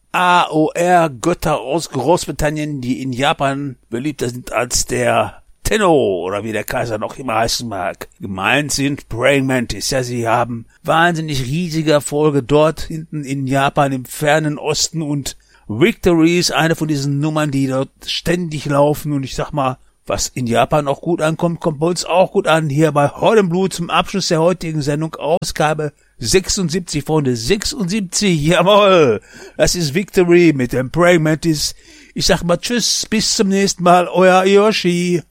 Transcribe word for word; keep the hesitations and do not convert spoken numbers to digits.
A O R-Götter aus Großbritannien, die in Japan beliebter sind als der Tenno oder wie der Kaiser noch immer heißen mag. Gemeint sind Praying Mantis. Ja, sie haben wahnsinnig riesige Erfolge dort hinten in Japan im fernen Osten und Victory ist eine von diesen Nummern, die dort ständig laufen und ich sag mal, was in Japan auch gut ankommt, kommt bei uns auch gut an. Hier bei Horde and Blue zum Abschluss der heutigen Sendung, Ausgabe sechsundsiebzig, Freunde, sechsundsiebzig, jawohl. Das ist Victory mit dem Praying Mantis. Ich sag mal tschüss, bis zum nächsten Mal, euer Yoshi.